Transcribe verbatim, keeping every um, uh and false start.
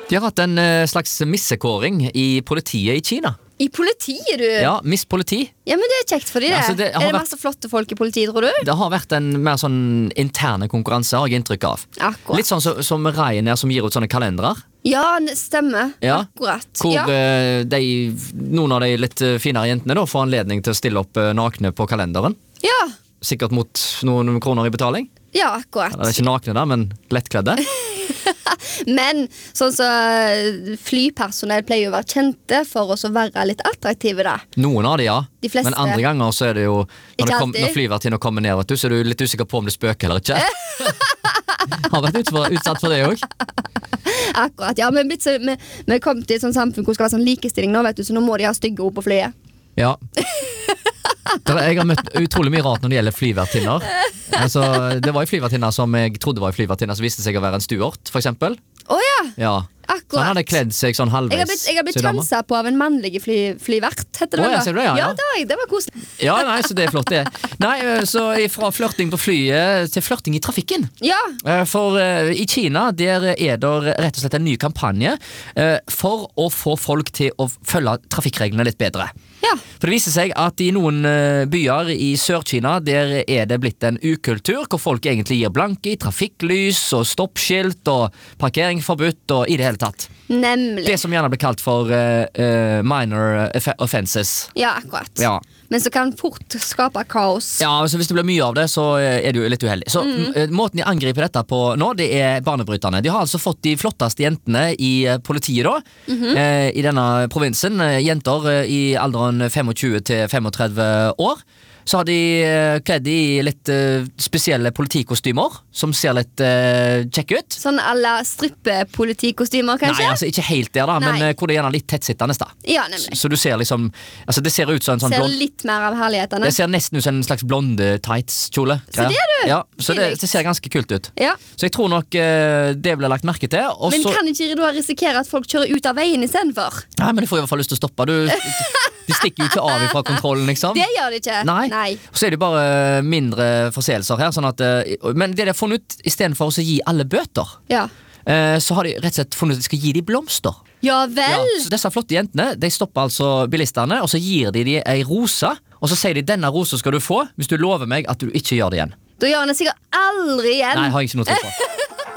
De har hatt en eh, slags missekåring I politiet I Kina. I politiet, du? Ja, Miss Politi. Ja, men det er kjekt for de det. Ja, altså, det har er det vært- masse flotte folk I politiet, tror du? Det har vært en mer sånn interne konkurranse, har jeg inntrykk av. Akkurat. Litt sånn som, som Ryanair som gir ut sånne kalendere. Ja, n- stemmer. Ja. Akkurat. Hvor ja. eh, de, noen av de litt eh, finere jentene da, får anledning til å stille opp eh, nakne på kalenderen. ja, Sikkert mot noen kroner I betaling. ja, akkurat. Det er ikke nakne da, men lettkledde. Men sånn så flypersonell pleier jo å være kjente for oss å være litt attraktive da. Noen av de, ja. De fleste. Men andre ganger så er det jo Ikke Når, det kom, alltid. når flyvertinna kommer ned, vet du, så er du litt usikker på om det spøker eller ikke. Har vært ut for, utsatt for det også. Akkurat, ja, men blitt så, vi, vi kom til et sånt samfunn hvor det skal være sånn likestilling nå, vet du, så nå må de ha stygge ord på flyet. Ja. Det er- Jeg har møtt utrolig mye rart når det gjelder flyvertinner. Altså, det var jo flyvertinner som jeg trodde var flyvertinner som viste seg å være en stuart, for eksempel. Åja, Ja. Så han akkurat. hadde kledd seg sånn halvveis. Jeg har blitt, jeg har blitt til dama. transa på av en mannlig fly, flyvert, heter det Å, vel ja, da? ser du det, ja, ja. det var, jeg- det var koselig. Ja, nei, så det er flott det. Nei, eh, så fra flørting på flyet til flørting I trafikken. Ja, Eh, For eh, I Kina der er det rett og slett en ny kampanje eh, for å få folk til å følge trafikkreglene litt bedre. ja, For det viser seg at I noen eh, byer I Sør-Kina der er det blitt en ukultur hvor folk egentlig gir blanke I trafikklys og stoppskilt og parkeringsforbudt og I det hele tatt. nemlig. Det som gjerne blir kalt for eh, eh, minor off- offenses. Ja, akkurat. Ja. Men så kan fort skape kaos. Ja, altså Hvis det blir mye av det, så eh, er det jo litt uheldig. Så Mm. m- Måten de angriper dette på nå, det er barnebryterne. De har altså fått de flotteste jentene I eh, politiet da, Mhm. eh, I denne provinsen. eh, Jenter eh, I alderen tjuefem til femogtretti år. Så har de eh, kledd I litt eh, spesielle politikostymer, som ser litt eh, kjekke ut. Sånn à la strippepolitikostymer, kanskje? Nei, altså ikke helt der da, men Nei. eh, hvor det er gjerne litt tettsittende da. Ja, nemlig. Så du ser liksom, altså det ser ut som en sånn Ser blond... litt mer av herlighetene. Det ser nesten ut som en slags blonde tights-kjole. Se det, du! Ja, så det, Stilig. det ser ganske kult ut. Ja. Så jeg tror nok eh, det ble lagt merke til. Og Men så, kan ikke da risikere at folk kjører ut av veien I stedet for? Nei, men de får i hvert fall lyst til å stoppe. Du, de stikker jo ikke av fra kontrollen, liksom. Det gjør de ikke. Nei. Nei. Så er det bare mindre forseelser her. Sånn at, eh, men det de har funnet ut, I stedet for å gi alle bøter, Ja. eh, så har de rett og slett funnet ut at de skal gi de blomster. Ja Ja, vel. så disse flotte jentene de stopper altså bilistene, og så gir de de ei rose. Og så sier de denne rosa skal du få hvis du lover meg at du ikke gjør det igjen. Da gjør han det sikkert aldri igjen. Nei, har jeg ikke noe tro på.